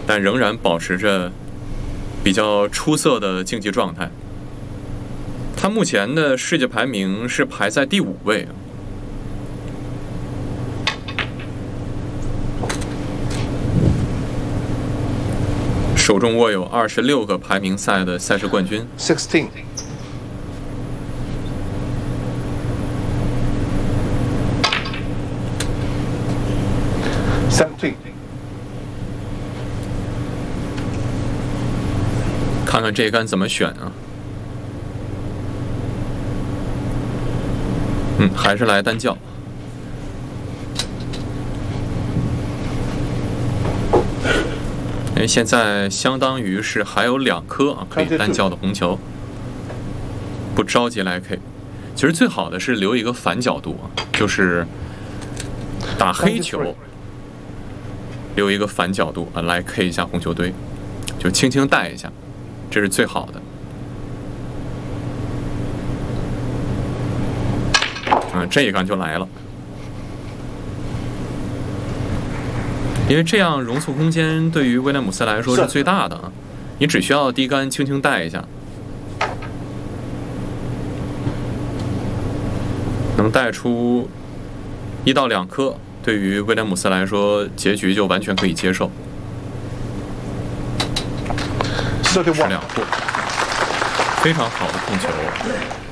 但仍然保持着比较出色的竞技状态。他目前的世界排名是排在第5位。手中握有26个排名赛的赛事冠军。 16. 17. 看看这一杆怎么选啊？还是来单叫。因为现在相当于是还有2颗啊可以单叫的红球，不着急来 K。其实最好的是留一个反角度啊，就是打黑球，留一个反角度啊来 K 一下红球堆，就轻轻带一下，这是最好的。这一杆就来了。因为这样容错空间对于威廉姆斯来说是最大的啊，你只需要第一杆轻轻带一下，能带出1到2颗，对于威廉姆斯来说，结局就完全可以接受。是2破，非常好的控球。